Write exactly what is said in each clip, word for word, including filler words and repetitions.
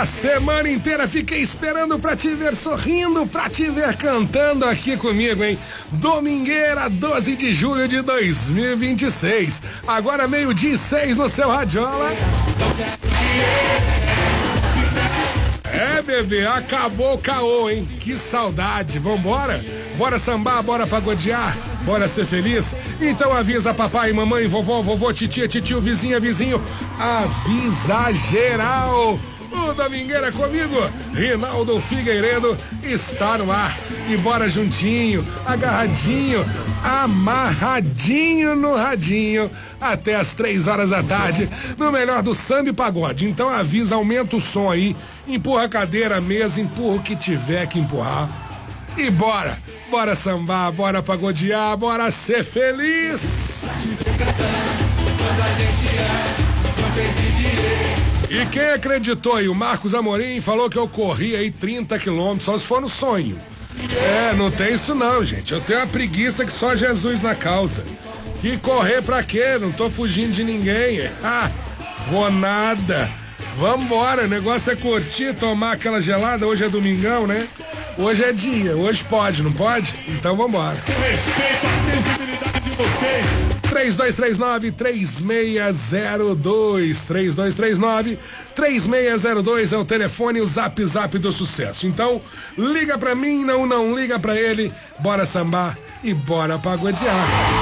A semana inteira fiquei esperando pra te ver sorrindo, pra te ver cantando aqui comigo, hein? Domingueira, doze de julho de dois mil e vinte e seis. Agora meio-dia e seis no seu Radiola. É, bebê, acabou o caô, hein? Que saudade. Vambora? Bora sambar, bora pagodear, bora ser feliz? Então avisa papai, mamãe, vovó, vovô, titia, titio, vizinha, vizinho. Avisa geral. O Domingueira comigo, Rinaldo Figueiredo, está no ar. E bora juntinho, agarradinho, amarradinho no radinho, até as três horas da tarde, no melhor do samba e pagode. Então avisa, aumenta o som aí, empurra a cadeira, a mesa, empurra o que tiver que empurrar. E bora, bora sambar, bora pagodear, bora ser feliz. E quem acreditou aí? O Marcos Amorim falou que eu corri aí trinta quilômetros, só se for no sonho. É, não tem isso não, gente. Eu tenho uma preguiça que só Jesus na causa. Que correr pra quê? Não tô fugindo de ninguém. Ah, vou nada. Vambora, o negócio é curtir, tomar aquela gelada. Hoje é domingão, né? Hoje é dia, hoje pode, não pode? Então vambora. Respeito a sensibilidade de vocês. três dois três nove, três seis zero dois, três dois três nove, três seis zero dois é o telefone, o zap zap do sucesso. Então, liga pra mim, não, não liga pra ele, bora sambar e bora pagodear.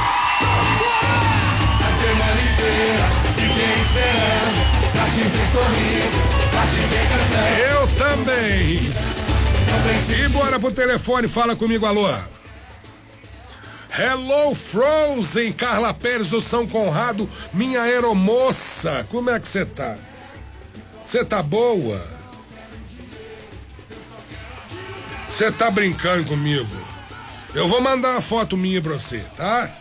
A semana inteira fiquei esperando pra te ver sorrir, pra te ver cantando. Eu também. E bora pro telefone, fala comigo, alô. Hello Frozen, Carla Pérez do São Conrado, minha aeromoça, como é que você tá? Você tá boa? Você tá brincando comigo? Eu vou mandar uma foto minha pra você, tá?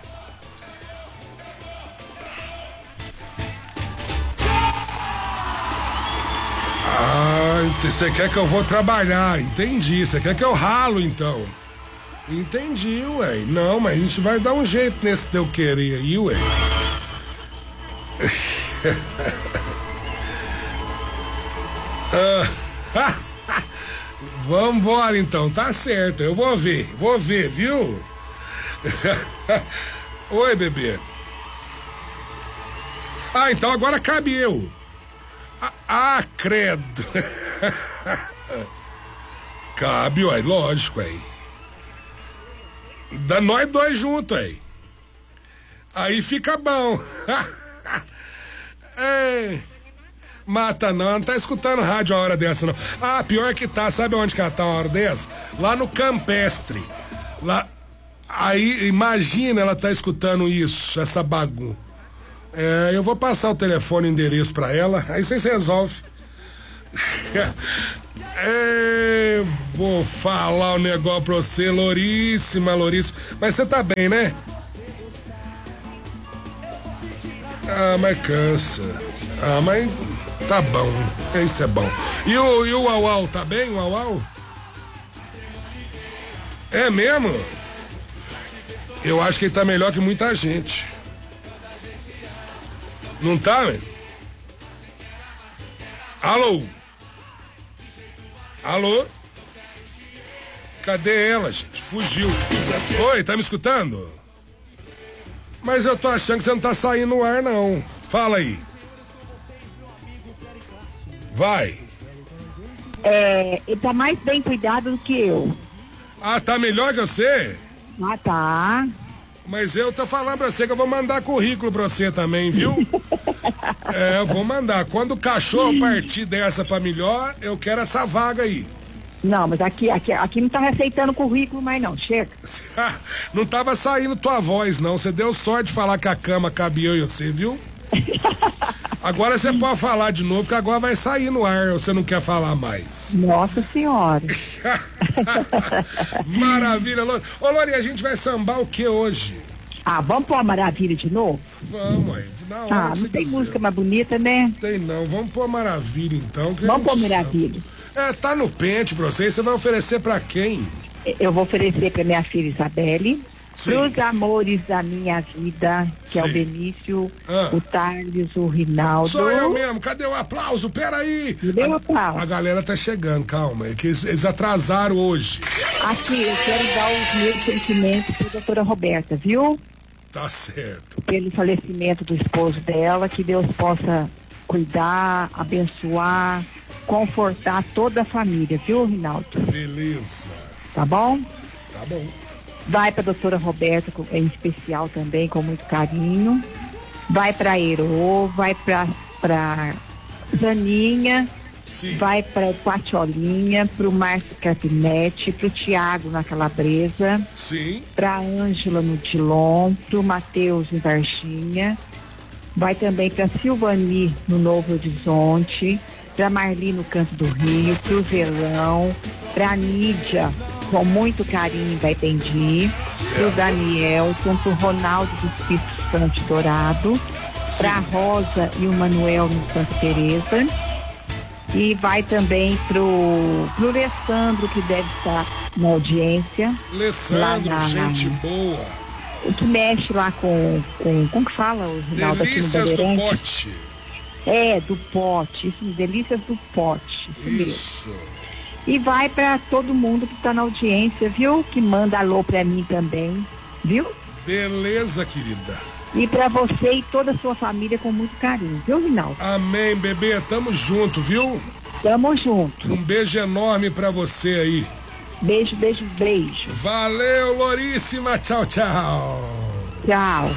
Ah, você quer que eu vou trabalhar, entendi, você quer que eu ralo então. Entendi, ué. Não, mas a gente vai dar um jeito nesse teu querer aí, ué. ah, Vambora então, tá certo. Eu vou ver, vou ver, viu? Oi, bebê. Ah, então agora cabe eu. Ah, ah credo. Cabe, ué, lógico, ué. Da nós dois juntos aí. Aí fica bom. Ei, mata não, não tá escutando rádio a hora dessa não. Ah, pior que tá, sabe onde que ela tá a hora dessa? Lá no Campestre. Lá. Aí, imagina ela tá escutando isso, essa bagunça. É, eu vou passar o telefone e endereço pra ela, aí vocês resolvem. É, vou falar um negócio pra você, Louríssima, Louríssima. Mas você tá bem, né? Ah, mas cansa. Ah, mas tá bom. Isso é bom. E o, e o Uau Uau, tá bem, o Uau Uau? É mesmo? Eu acho que ele tá melhor que muita gente. Não tá, velho? Alô? Alô? Cadê ela, gente? Fugiu. Oi, tá me escutando? Mas eu tô achando que você não tá saindo no ar, não. Fala aí. Vai. É, ele tá mais bem cuidado do que eu. Ah, tá melhor que você? Ah, tá. Mas eu tô falando pra você que eu vou mandar currículo pra você também, viu? É, eu vou mandar. Quando o cachorro partir dessa pra melhor, eu quero essa vaga aí. Não, mas aqui, aqui, aqui não tá aceitando currículo mais não, chega. Não tava saindo tua voz, não. Você deu sorte de falar que a cama cabe eu e você, viu? Agora você pode falar de novo, que agora vai sair no ar, ou você não quer falar mais? Nossa senhora. Maravilha, Lori. Ô, Lori, a gente vai sambar o que hoje? Ah, vamos pôr a Maravilha de novo? Vamos, aí. Na hora Ah, que não tem quiser. música mais bonita, né? Tem não, vamos pôr Maravilha então. Que Vamos a pôr gente Maravilha. samba. É, tá no pente pra você, você vai oferecer pra quem? Eu vou oferecer pra minha filha Isabelle. Pros amores da minha vida, que Sim. é o Benício, Ah. o Tarles, o Rinaldo. Sou eu mesmo, cadê o aplauso? Peraí. Cadê o A aplauso? galera tá chegando, calma, é que eles, eles atrasaram hoje. Aqui, eu quero dar os meus sentimentos pra doutora Roberta, viu? Tá certo. Pelo falecimento do esposo dela, que Deus possa cuidar, abençoar, confortar toda a família, viu, Rinaldo? Beleza. Tá bom? Tá bom. Vai para a doutora Roberta, com- em especial também, com muito carinho. Vai para a Ero, vai para para Zaninha, Sim. vai para Patiolinha, para o Márcio Carpinete, para o Tiago na Calabresa, Sim. para a Ângela no Dilon, para o Matheus em Varginha. Vai também para Silvani no Novo Horizonte, para Marli no Canto do Rio, para o Velão, para a Nídia, com muito carinho da Ipendi, para o Danielson, para o Ronaldo do Espírito Santo Dourado, para a Rosa e o Manuel no Santa Teresa. E vai também pro, pro Alessandro, que deve estar na audiência. Alessandro, Lá na- gente boa. O que mexe lá com, com como que fala o Rinaldo aqui no Delícias do Bandeirante? pote. É, do pote, isso, delícias do pote, isso mesmo. Isso. E vai para todo mundo que está na audiência, viu? Que manda alô para mim também, viu? Beleza, querida. E para você e toda a sua família com muito carinho, viu, Rinaldo? Amém, bebê. Tamo junto, viu? Tamo junto. Um beijo enorme pra você aí. Beijo, beijo, beijo. Valeu, Louríssima. Tchau, tchau. Tchau.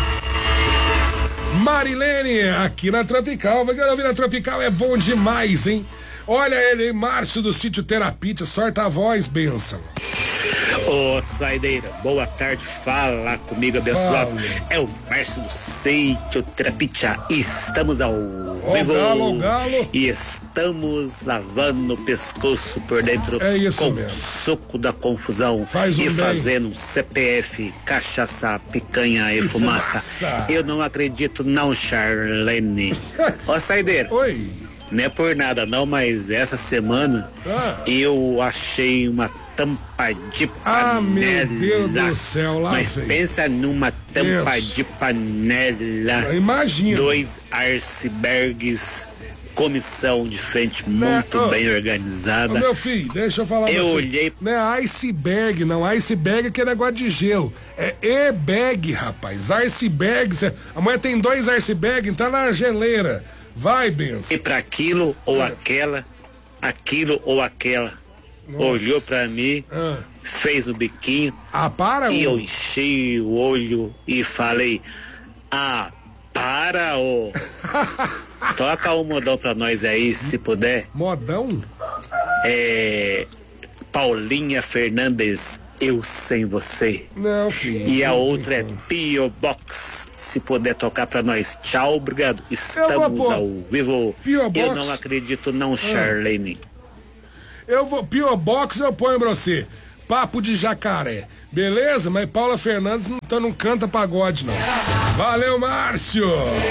Marilene, aqui na Tropical. Vai querer ouvir na Tropical, é bom demais, hein? Olha ele, hein? Márcio do Sítio Terapite, sorta a voz, bênção. Ô, Saideira, boa tarde, fala comigo, abençoado. Fala. É o Márcio do Sítio Terapite. Estamos ao Ó, vivo. galo, ó, galo. E estamos lavando o pescoço por dentro É isso com mesmo. o suco da confusão. Faz um e bem. fazendo um C P F, cachaça, picanha e, E fumaça. fumaça. Eu não acredito não, Charlene. Ó, Saideira. Oi. Não é por nada não, mas essa semana Ah. eu achei uma tampa de panela. Ah, meu Deus do céu, lá Mas vem. pensa numa tampa Isso. de panela. Imagina. Dois icebergs, comissão de frente Né, muito ô, bem Ô, organizada. meu filho, deixa eu falar Eu pra você. olhei- Não é iceberg, não. Iceberg é aquele negócio de gelo. É e-bag, rapaz. Iceberg. cê- A mulher tem dois iceberg, tá na geleira. Vai, benção. E para aquilo ou aquela, aquilo ou aquela. Olhou pra mim, Ah, fez o biquinho. ah para, E eu ô. enchi o olho e falei, ah, para, ô. Toca um modão pra nós aí, se puder. Modão? É. Paulinha Fernandes, Eu Sem Você. Não, filho. E a não tem outra é como. P O Box, se puder tocar pra nós. Tchau, obrigado. vou Estamos pôr ao vivo. P O Eu Box. não acredito não, Charlene. Eu vou. P O Box eu ponho pra você. Papo de jacaré. Beleza? Mas Paula Fernandes não, tá- não canta pagode, não. Valeu, Márcio!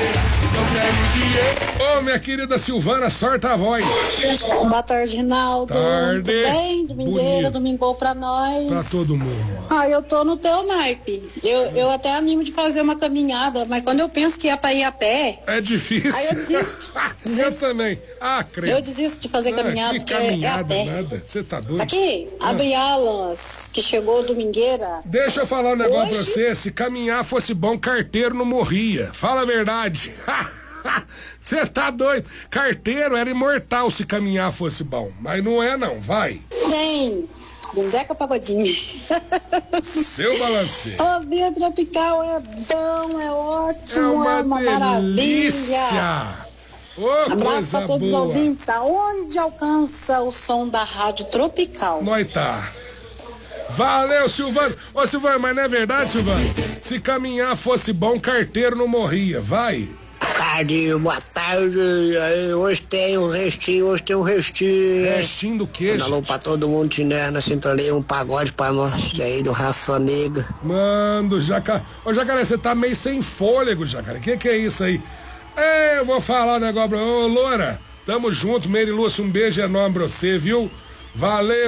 Ô, minha querida Silvana, sorta a voz. Boa tarde, Rinaldo. Tarde. Tudo bem? Domingueira, Bonito. domingou pra nós. Pra todo mundo. Ah, eu tô no teu naipe. Eu, eu até animo de fazer uma caminhada, mas quando eu penso que é pra ir a pé, É difícil. Aí eu desisto. eu Desisto. também. Ah, credo. eu desisto de fazer Ah, caminhada, que porque é a caminhada, pé. nada. Você tá doido? Aqui, abre alas, que chegou domingueira. Deixa eu falar um negócio pra Hoje- você. Se caminhar fosse bom, carteiro não morria. Fala a verdade. Você tá doido. Carteiro era imortal se caminhar fosse bom. Mas não é, não. Vai. Tem. Do Zeca Pagodinho. Seu balanceio. A Via Tropical é bom, é É ótimo, uma, é uma maravilha. delícia. Ô, Abraço coisa para todos os boa. ouvintes, aonde alcança o som da Rádio Tropical. Nós tá. Valeu, Silvano. Ô, Silvano, mas não é verdade, Silvano? Se caminhar fosse bom, carteiro não morria. Vai. Tarde, boa tarde. Aí, hoje tem um restinho, hoje tem um restinho. Restinho do Um queijo. alô pra todo mundo que né, na sintonia, um pagode pra nós aí do Raça Negra. Mano, Jacaré. Ô, Jacaré, você tá meio sem fôlego, Jacaré. Que que é isso aí? É, eu vou falar um negócio pra... Ô, Loura, tamo junto, Mary Lúcia, um beijo enorme pra você, viu? Valeu.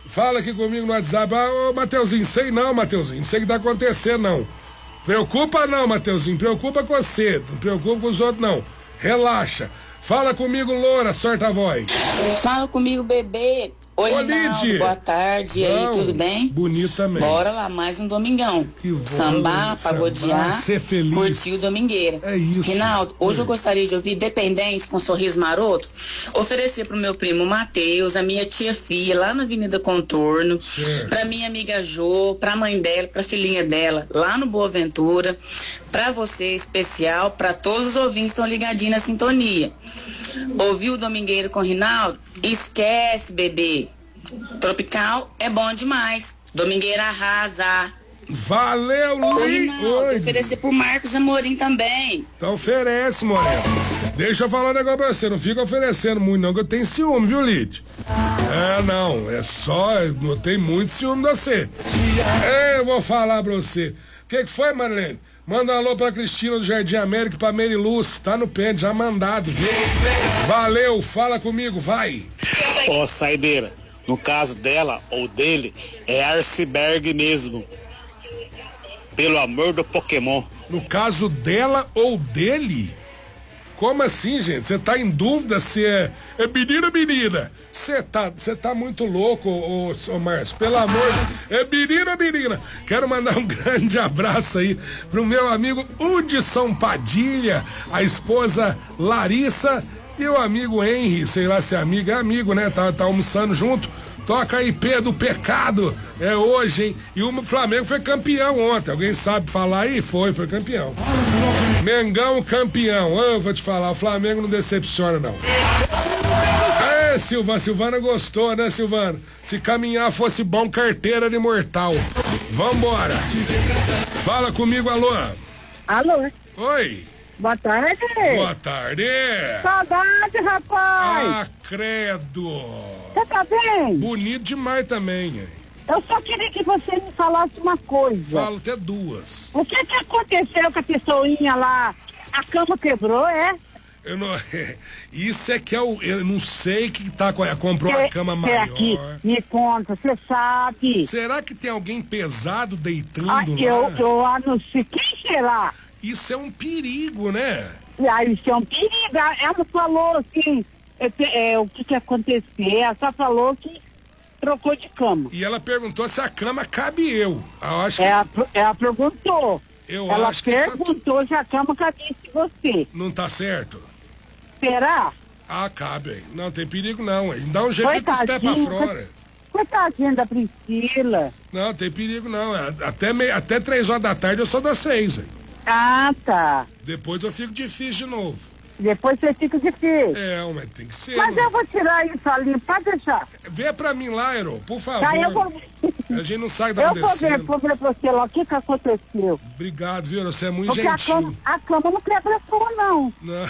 Fala aqui comigo no WhatsApp. Ah, ô, Mateuzinho, sei não, Mateuzinho. Não sei o que tá acontecendo, não. Preocupa não, Mateuzinho. Preocupa com você. Não preocupa com os outros, não. Relaxa. Fala comigo, Loura, sorta a voz. Fala comigo, bebê. Oi, Ô, Rinaldo, Lid. boa tarde. E Não, aí, tudo bem? bonito também. Bora lá, mais um domingão. Que bom, Sambar, sambar, pagodear, ser feliz. curtir o domingueira. É isso. Rinaldo, hoje Oi. eu gostaria de ouvir Dependente com Sorriso Maroto, oferecer pro meu primo Matheus, a minha tia Fia, lá na Avenida Contorno, Certo. pra minha amiga Jo, pra mãe dela, pra filhinha dela, lá no Boa Ventura, pra você especial, pra todos os ouvintes que estão ligadinhos na sintonia. Ouviu o Domingueiro com o Rinaldo? Esquece, bebê. Tropical é bom demais. Domingueira arrasa. Valeu, Ô, Luiz. Rinaldo, Oi. oferecer pro Marcos Amorim também. Então oferece, Moreno. Deixa eu falar um negócio pra você. Não fica oferecendo muito, não, que eu tenho ciúme, viu, Lid? É, não. É só. Eu tenho muito ciúme de você. É, eu vou falar pra você. O que, que foi, Marilene? Manda um alô pra Cristina do Jardim América e pra Mary Luz. Tá no pé, já mandado, viu? Valeu, fala comigo, vai. Ó, saideira. No caso dela ou dele, é Arceberg mesmo. Pelo amor do Pokémon. No caso dela ou dele? Como assim, gente? Você tá em dúvida se é, é menina ou menina? Você tá, você tá muito louco, ô, ô, ô Márcio. Pelo amor de Deus. É menina ou menina? Quero mandar um grande abraço aí pro meu amigo Hudson Padilha, a esposa Larissa e o amigo Henry, sei lá se é amigo, é amigo, né? Tá, tá almoçando junto. Toca aí, P do Pecado. É hoje, hein? E o Flamengo foi campeão ontem. Alguém sabe falar aí? Foi, foi campeão. Mengão campeão. Ah, eu vou te falar, o Flamengo não decepciona, não. É, Silvana, Silvana gostou, né, Silvana? Se caminhar fosse bom, carteira de mortal. Vambora. Fala comigo, alô. Alô, Oi. boa tarde. Boa tarde. Saudade, rapaz. Ah, credo. Você tá bem? Bonito demais também, hein? Eu só queria que você me falasse uma coisa. Falo até duas. O que que aconteceu com a pessoinha lá? A cama quebrou, é? Eu não, isso é que é o. Eu não sei que tá com. Comprou a cama Cê maior. aqui, me conta, você sabe. Será que tem alguém pesado deitando Ah, lá? eu, eu anuncio. Quem será? Isso é um perigo, né? E aí, isso é um perigo. Ela falou assim, é, é, o que que aconteceu. Ela só falou que trocou de cama. E ela perguntou se a cama cabe eu. Eu acho que. Ela, ela perguntou. Eu ela acho que tá perguntou se a cama cabia em você. Não tá certo? Será? Ah, cabe, hein? Não tem perigo não, hein? Dá um jeito, fica com os pés pra Coitadinho, fora. Coitadinha da Priscila. Não, tem perigo não. Até, meio, até três horas da tarde eu sou das seis, hein? Ah, tá. Depois eu fico difícil de novo. Depois você fica difícil. É, mas tem que ser. Mas né? eu vou tirar isso ali, pode deixar. Vê pra mim lá, Ero, por favor. Tá, eu vou... A gente não sabe o que tá Eu vou ver, acontecendo. vou ver pra você lá o que que aconteceu. Obrigado, viu? Você é muito Porque a gentil. cama, a cama não quebra sua, não. Não.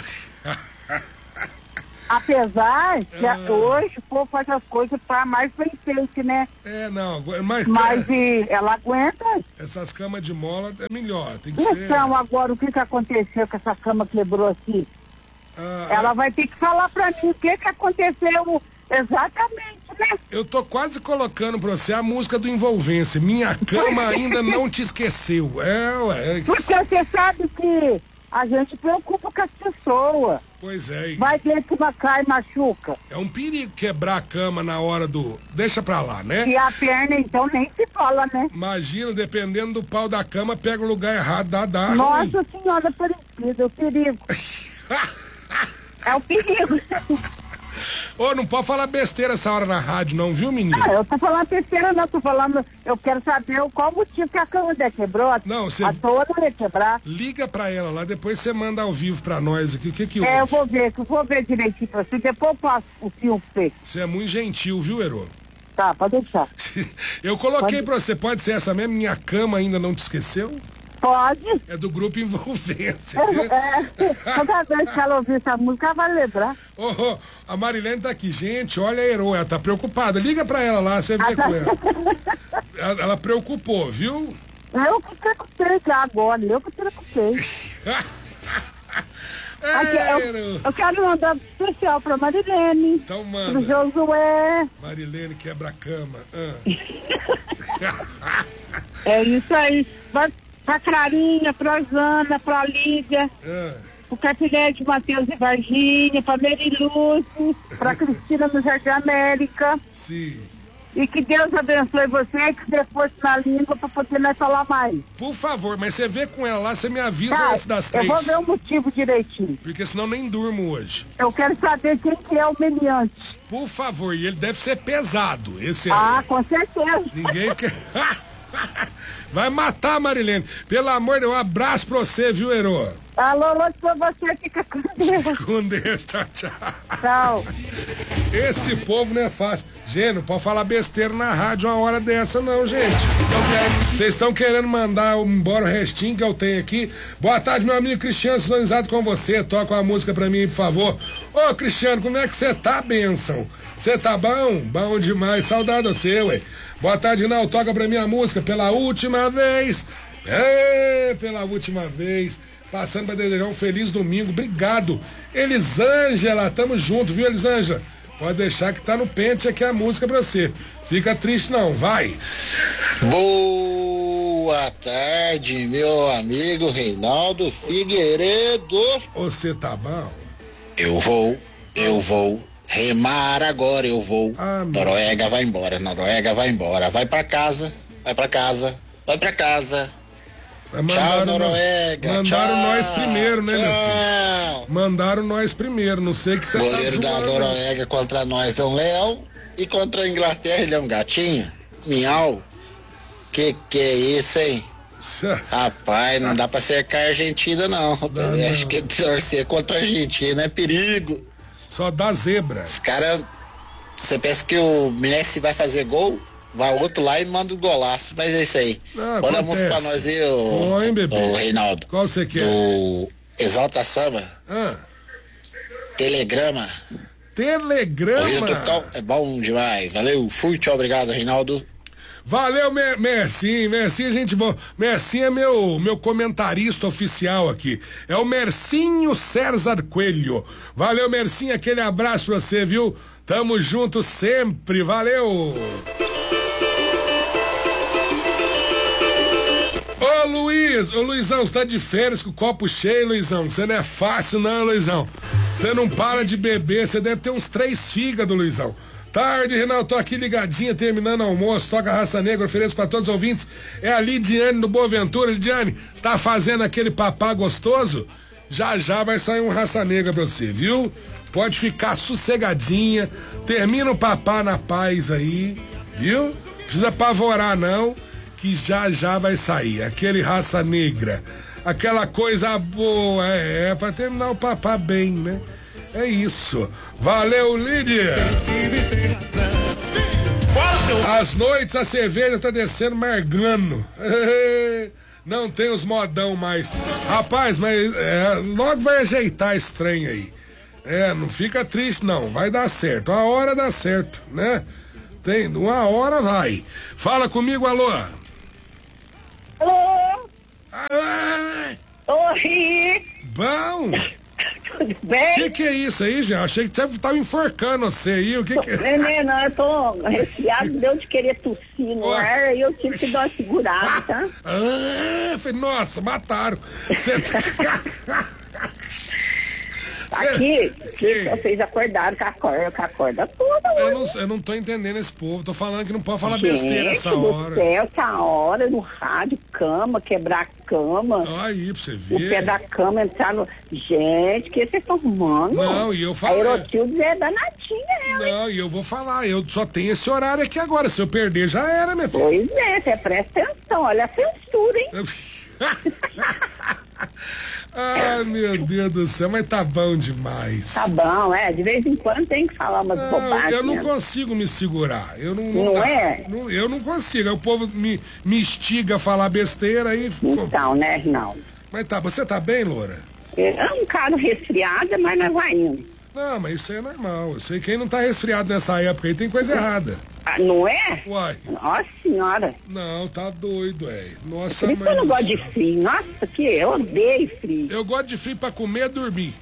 Apesar que Ah. hoje o povo faz as coisas para mais bem feito, né? É, não, mas, Mas e, ela aguenta. essas camas de mola é melhor, tem que ser. Então, agora, o que que aconteceu que essa cama quebrou assim? Ah, Ela vai ter que falar pra mim o que que aconteceu exatamente, né? eu tô quase colocando pra você a música do Envolvência. Minha cama ainda não te esqueceu. É, ué. é- Porque você sabe que a gente preocupa com as pessoas. Pois é. e Vai ver que uma cai e machuca. É um perigo quebrar a cama na hora do. Deixa pra lá, né? E a perna, então, nem se fala, né? Imagina, dependendo do pau da cama, pega o lugar errado, dá, dá. ruim. Nossa Senhora Aparecida, o perigo. É o perigo. Ô, não pode falar besteira essa hora na rádio, não, viu, menino? Ah, eu tô falando terceira, não, tô falando, eu quero saber o- qual motivo que a cama dela quebrou. A, Não, você- a toa não ia quebrar. Liga pra ela lá, depois você manda ao vivo pra nós aqui. O que que houve? É, eu vou ver, eu vou ver direitinho pra você, depois eu passo o fio pra você. Você é muito gentil, viu, Herô? Tá, pode deixar. Eu coloquei Pode. pra você, pode ser essa mesmo? Minha cama ainda não te esqueceu? Pode. É do grupo Envolvência. É, toda vez que ela ouvir essa música, ela vai lembrar. Ô, ô, a Marilene tá aqui. Gente, olha a Herô, ela tá preocupada. Liga pra ela lá, você vê Ah, tá. com ela. ela. Ela preocupou, viu? Eu que preocupei já agora, eu que preocupei. Aqui, eu, eu quero mandar especial pra Marilene. Então manda. Pro Josué. Marilene quebra-cama. Ah. É isso aí. Pra, pra Clarinha, pra Osana, pra Lídia. Ah. Pro Capilete, Matheus e Varginha, pra Meriluz, pra Cristina no Jardim América. Sim. E que Deus abençoe você, que dê força na língua pra poder nós falar mais. Por favor, mas você vê com ela lá, você me avisa Tá, antes das eu três. vou ver o motivo direitinho. Porque senão nem durmo hoje. Eu quero saber quem que é o meliante. Por favor, e ele deve ser pesado, esse aí. Ah, com certeza. Ninguém quer... Vai matar a Marilene. Pelo amor de Deus, um abraço pra você, viu, Herô? Alô, alô, pra você, fica com Deus. Com Deus, tchau, tchau. Tchau. Esse povo não é fácil. Gente, não pode falar besteira na rádio uma hora dessa não, gente. Vocês estão querendo mandar embora o restinho que eu tenho aqui. Boa tarde, meu amigo Cristiano, sintonizado com você. Toca uma música pra mim, por favor. Ô, Cristiano, como é que você tá, bênção? Você tá bom? Bom demais, saudade do seu, ué. Boa tarde, não, toca pra mim a música pela última vez. É, pela última vez. Passando pra desejar um feliz domingo. Obrigado. Elisângela, tamo junto, viu, Elisângela? Pode deixar que tá no pente aqui a música pra você. Fica triste não, vai. Boa tarde, meu amigo Reinaldo Figueiredo. Você tá bom? Eu vou, eu vou remar agora, eu vou. Ah, Noruega vai embora, Noruega vai embora. Vai pra casa, vai pra casa, vai pra casa. Tchau, Noruega. Mandaram tchau, nós primeiro, né, tchau. meu filho? Mandaram nós primeiro, não sei que você tá goleiro da zoando. Noruega contra nós é um leão e contra a Inglaterra ele é um gatinho. Miau. Que que é isso, hein? Rapaz, não dá pra cercar a Argentina, não. Não, Eu acho não. que torcer contra a Argentina é perigo. Só dá zebra. Os caras. Você pensa que o Messi vai fazer gol? Vai outro lá e manda o golaço, mas é isso aí. Ah, Manda a acontece. música pra nós aí, o, Põe, bebê. o Reinaldo. Qual você quer? Do Exalta Samba, Ah, Telegrama. O telegrama. Rio Total é bom demais. Valeu, fui, tchau, obrigado, Reinaldo. Valeu, Mer Mercinho, Mercinho, gente boa. Mercinho é meu, meu comentarista oficial aqui. É o Mercinho César Coelho. Valeu, Mercinho, aquele abraço pra você, viu? Tamo junto sempre, valeu! Ô Luiz, ô Luizão, você tá de férias com o copo cheio, Luizão. Você não é fácil não, Luizão. Você não para de beber, você deve ter uns três fígados, Luizão. Tarde, Reinaldo, tô aqui ligadinha, terminando o almoço, toca Raça Negra, ofereço pra todos os ouvintes. É a Lidiane do Boaventura. Lidiane, tá fazendo aquele papá gostoso? Já já vai sair um Raça Negra pra você, viu? Pode ficar sossegadinha, termina o papá na paz aí, viu? Precisa apavorar não, que já já vai sair, aquele Raça Negra, aquela coisa boa, é, é pra terminar o papá bem, né? É isso. Valeu, Lídia! Às noites a cerveja tá descendo margando. Não tem os modão mais. Rapaz, mas é, logo vai ajeitar esse trem aí. É, não fica triste não, vai dar certo. Uma hora dá certo, né? Tem, uma hora vai. Fala comigo, alô. Alô? Ah, Oi! bom! Tudo O bem? que que é isso aí, já? Achei que você tava enforcando você aí, o que que é? Menina, eu tô resfriado, deu de querer tossir no Ó. ar e eu tive que dar uma segurada, tá? Ah, falei, nossa, mataram. Você tá... Cê- Aqui, Que? vocês acordaram com a corda, com a corda toda Eu hoje. não, eu não tô entendendo esse povo, tô falando que não pode falar Gente besteira essa do hora. céu, essa hora no rádio, cama, quebrar a cama, Aí, pra você o ver. pé da cama entrar no... Gente, o que vocês estão arrumando? Não, e eu A falei. Aerotildes é danadinha, ela. Não, e eu vou falar, eu só tenho esse horário aqui agora. Se eu perder, já era, minha filha. Pois é, você presta atenção, olha a censura, hein? Ai, meu Deus do céu, mas tá bom demais. Tá bom, é, de vez em quando tem que falar umas Não, bobagens. eu não né? consigo me segurar. Eu não, Não dá. é? Não- eu não consigo. Aí o povo me, me instiga a falar besteira aí. ficou- Então, né, não. Mas tá, você tá bem, Loura? É um cara resfriada, mas nós vai indo. Não, mas isso aí é normal. Eu sei que quem não tá resfriado nessa época aí tem coisa errada. Ah, não é? Uai, Nossa senhora. não, tá doido, é. Nossa, Por isso que eu não mãe gosto do de céu. frio. Nossa, que eu odeio frio. Eu gosto de frio pra comer e dormir.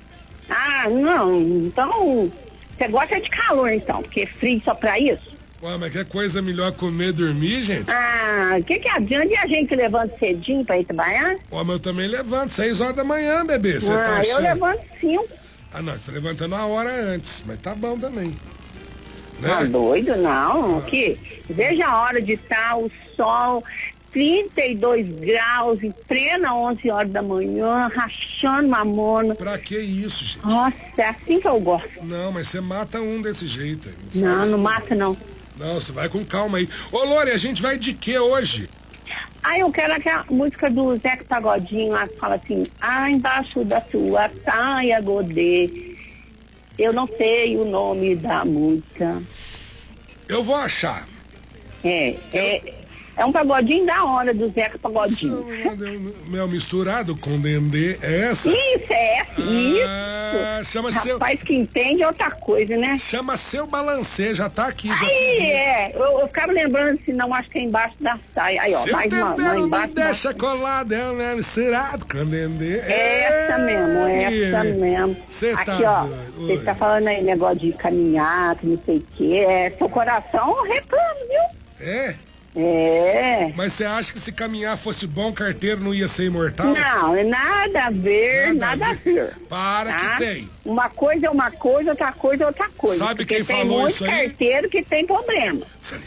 Ah, não, então você gosta de calor então, porque frio só pra isso? Ué, mas que coisa melhor comer e dormir, gente? Ah, o que que adianta? E a gente levanta cedinho pra ir trabalhar? Ó, mas eu também levanto, seis horas da manhã, bebê. Você ah, tá achando? eu levanto cinco. Ah, não, você tá levantando uma hora antes, mas tá bom também. Né? Tá doido, não. Ah. Que? Veja a hora de estar o sol, trinta e dois graus, em plena onze horas da manhã, rachando mamona. Pra que isso, gente? Nossa, é assim que eu gosto. Não, mas você mata um desse jeito aí. Não, não, não mata não. Não, você vai com calma aí. Ô, Lore, a gente vai de que hoje? Ah, eu quero aquela música do Zeca Pagodinho lá que fala assim, ah, embaixo da sua saia godê. Eu não sei o nome da música. Eu vou achar. É, é, é um pagodinho da hora do Zeca Pagodinho. Meu, misturado com dendê, é essa? Isso, é essa, ah, isso. Chama Rapaz seu... que entende é outra coisa, né? Chama Seu Balancê, já tá aqui. Já aí, é, eu, eu ficava lembrando assim, não, acho que é embaixo da saia. Aí, ó, seu mais uma, uma embaixo me deixa colado, é né, misturado com dendê. Essa é, mesmo, essa é, mesmo. Cê aqui, tá ó, você tá falando aí negócio de caminhar, que não sei o que, é, seu coração reclama, viu? É? É. Mas você acha que se caminhar fosse bom, carteiro não ia ser imortal? Não, é nada a ver, nada, nada a ver. ver. Para tá? que tem. Uma coisa é uma coisa, outra coisa é outra coisa. Sabe quem tem falou muito isso aí? carteiro que tem problema.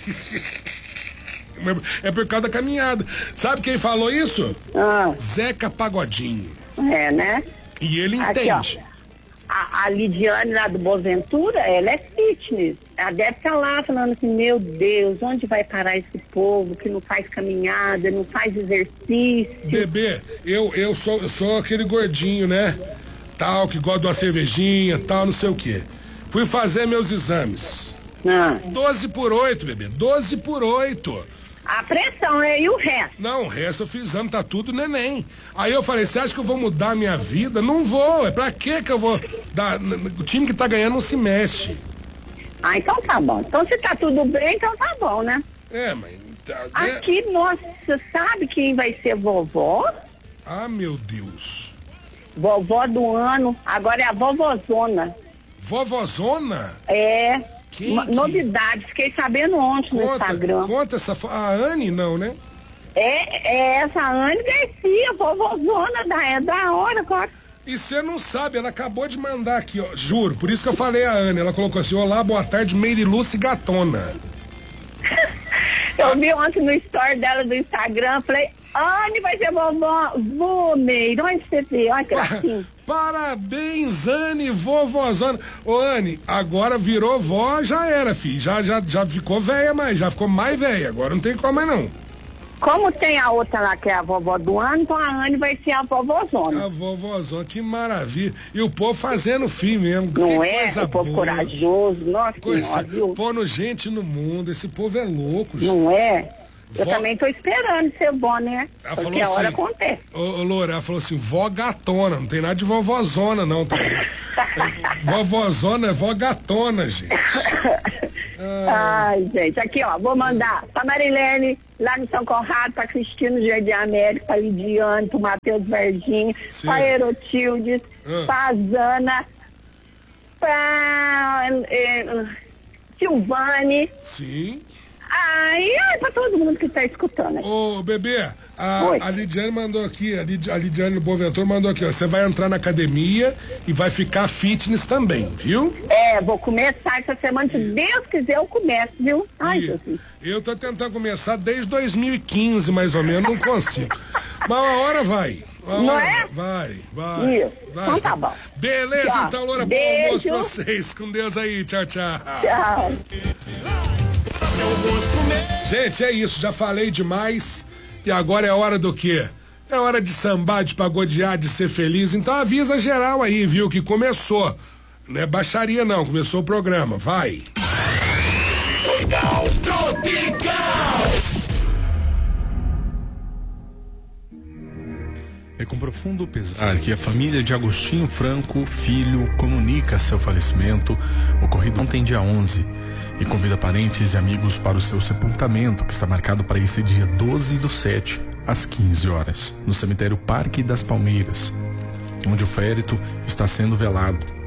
É por causa da caminhada. Sabe quem falou isso? Ah. Zeca Pagodinho. É, né? E ele aqui, entende. Ó, a, a Lidiane lá do Boaventura, ela é fitness. Ela deve estar lá falando assim, meu Deus, onde vai parar esse povo que não faz caminhada, não faz exercício? Bebê, eu, eu, sou, eu sou aquele gordinho, né? Tal, que gosta de uma cervejinha, tal, não sei o quê. Fui fazer meus exames. Ah. doze por oito, bebê, doze por oito. A pressão, né? E o resto? Não, o resto eu fiz exame, tá tudo neném. Aí eu falei, você acha que eu vou mudar a minha vida? Não vou, é pra quê que eu vou dar... O time que tá ganhando não se mexe. Ah, então tá bom. Então se tá tudo bem, então tá bom, né? É, mas... Tá, aqui, é... nossa, sabe quem vai ser vovó? Ah, meu Deus. Vovó do ano, agora é a vovozona. Vovozona? É... Quem, Uma, que... Novidade, fiquei sabendo ontem conta, no Instagram. Conta essa fo... A Anne não, né? É, é essa Anne Garcia, vovozona da, é da hora, claro. E você não sabe, ela acabou de mandar aqui, ó, juro, por isso que eu falei a Anne, ela colocou assim, olá, boa tarde, Meiriluce Gatona. Eu vi ontem no story dela do Instagram, falei, Anne vai ser vovó, vô Meire, onde você vê, olha que assim. Parabéns, Anne, vovózona. Ô, Anne, agora virou vó, já era, filho. Já, já, já ficou velha, mas já ficou mais velha. Agora não tem como mais, não. Como tem a outra lá, que é a vovó do ano, então a Anne vai ser a vovózona. A vovózona, que maravilha. E o povo fazendo filho mesmo. Não que é? Coisa o povo boa. corajoso, nossa coisa, senhora, viu? Pondo gente no mundo, esse povo é louco. Não gente. é? Eu vó... também tô esperando ser vó, né? Ela Porque falou a hora assim, acontece. Ô, ô Loura, ela falou assim, vó gatona, não tem nada de vovózona, não. Tá? Vovózona é vó gatona, gente. Ai, gente, aqui ó, vou mandar pra Marilene, lá no São Conrado, pra Cristina no Jardim América, pra Lidiane, pro Matheus Varginha, Sim. pra Erotildes, ah. pra Zana, pra eh, Silvane. Sim. Ai, ai, pra todo mundo que tá escutando aqui. Ô, bebê, a, a Lidiane mandou aqui, a, Lid, a Lidiane Boaventura mandou aqui, ó, você vai entrar na academia e vai ficar fitness também, viu? É, vou começar essa semana, se Deus quiser eu começo, viu? Ai, Jesus. Eu tô tentando começar desde dois mil e quinze, mais ou menos, não consigo. Mas uma hora vai. Uma não hora é? Vai, vai. Isso, vai. então tá bom. Beleza, tchau. Então, Loura, Beijo. bom almoço pra vocês. Com Deus aí, tchau, tchau. Tchau. Gente, é isso, já falei demais e agora é hora do quê? É hora de sambar, de pagodear, de ser feliz, então avisa geral aí, viu, que começou, não é baixaria não, começou o programa, vai! Tropical! Tropical! É com profundo pesar que a família de Agostinho Franco, filho, comunica seu falecimento, ocorrido ontem dia onze. E convida parentes e amigos para o seu sepultamento, que está marcado para esse dia doze do sete, às quinze horas, no cemitério Parque das Palmeiras, onde o féretro está sendo velado.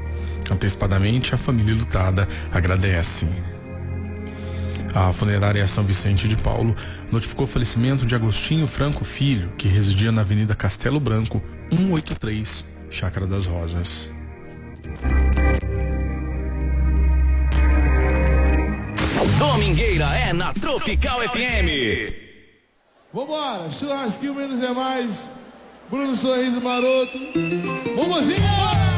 Antecipadamente, a família lutada agradece. A funerária São Vicente de Paulo notificou o falecimento de Agostinho Franco Filho, que residia na Avenida Castelo Branco, cento e oitenta e três, Chácara das Rosas. Domingueira é na Tropical F M. Vambora, churrasquinho menos é mais. Bruno Sorriso Maroto. Vamos embora!